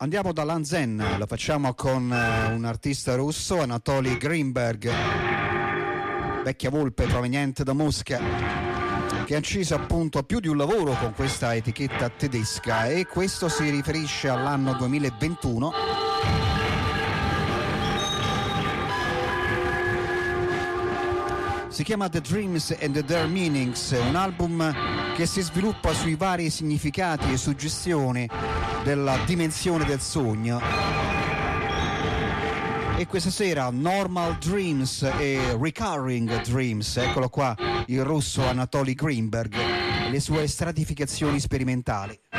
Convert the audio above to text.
Andiamo da Lanzen, lo facciamo con un artista russo, Anatoly Greenberg, vecchia volpe proveniente da Mosca, che ha inciso appunto più di un lavoro con questa etichetta tedesca, e questo si riferisce all'anno 2021. Si chiama The Dreams and Their Meanings, un album che si sviluppa sui vari significati e suggestioni della dimensione del sogno. E questa sera Normal Dreams e Recurring Dreams, eccolo qua il russo Anatoly Greenberg e le sue stratificazioni sperimentali.